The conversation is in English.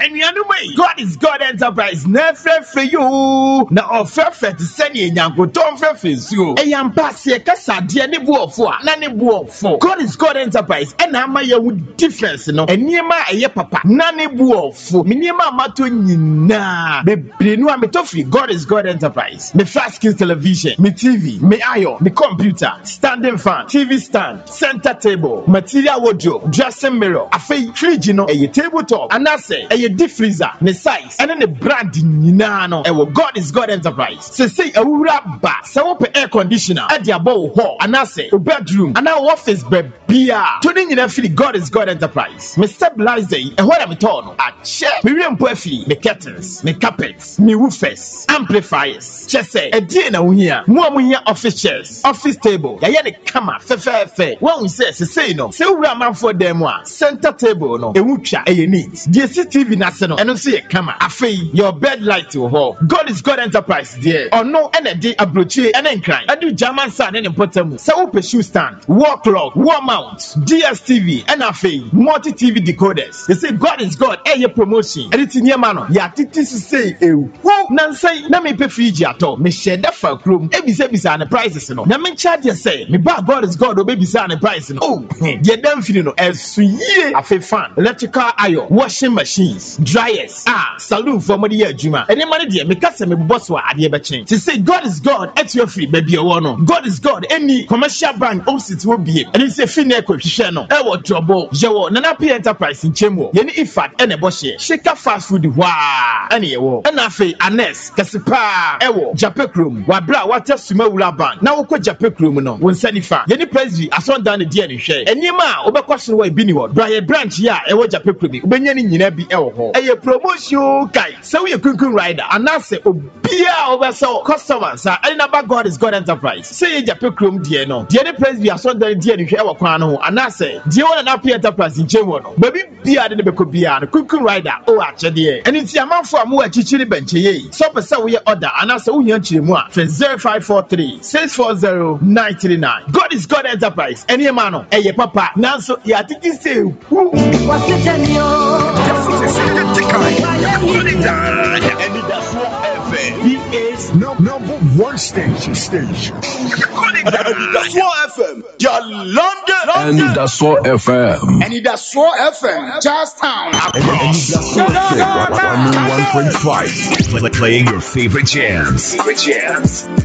God is God Enterprise. Never for you. Na offer to send you nyango tom for you. E yam pass ye kasa dia ne bu ofo a na ne bu ofo. God is God Enterprise. E na ama ye with difference no. Eniema eye papa na ne bu ofo. Miniema mato nyina. Be brenu a metofi. God is God Enterprise. Me flat screen television, me TV, me iron, me computer, standing fan, TV stand, center table, material wardrobe, dressing mirror, afi fridge no, a tabletop, and I say a deep freezer, ne size, and then the brand nyina no. Ewo God is God Enterprise. Say a wura ba, say open air conditioner, at your bow hall, and I say a bedroom, and our office beer. Tuning in every God is God Enterprise. Me stabilize and what I'm told, a chair, me reimbursement, me curtains, me carpets, me woofers, amplifiers, chest, a dinner here, more here office chairs, office table, ya the camera, fe. When we say no, say we are man for them one, center table no, a wucha, a need, DCTV national, and see a camera, a fee, your bed light to hold. God is God Enterprise, dear, or no energy, a brochure, and incline. I do German sun and important, so open shoe stand, wall clock, wall mount, DSTV, and a fee, multi TV decoders. They say God is God, a promotion, and it's in your man, ya titi say, who, Nancy, na me pay Fiji at all, me share that for room, every service and the prices, no. Na me charge you say, me ba God is God, or baby son the price, no. Oh, you don't feel no, as sweet, a fair fan, electrical iron, washing machines, dryers, saloon for money, Juma, and the money, dear, me cast me boss wa at the ever to say, God is God, at your free, baby, or no. God is God, any commercial bank, opposite will be, and it's a fin equation, no. Ewo trouble, Joe, Nanapi Enterprise in Chemo, Yenny Ifat, and a boss, shake a fast food, wah, and a wo, and a fee, Anes, Kasipa, Ewo, Japekrum, Wabra, what else to Mawula Bank, now ko Japekrum, no, when Sanifa, Yenny Presby, I saw down the DNA share, and Yema, over question way Biniward, Brian Branch, ya, Ewo Japekrum, Benyan in Nebi Elho, a promotion guy, so we a Kunkun rider, and I say, Bia over so customers, and about God is God Enterprise. Say Japekrum, dear no, Yenny Presby, I saw down the DNA share, and I say, dear one and happy enterprise in Chemono, baby Bia the Bekobia, the Kunkun rider, oh, actually, and it's your man for a more chichiri bench, so per se we order, and I say, we want you more, 0543 640 939. God is God Enterprise, any man, eh, papa, now so, yeah, I think you say, who was it, and number one station. That's what FM, your London, And that's what FM. and that's what FM, Charlestown, And that's what 101.5. Playing your favorite jams.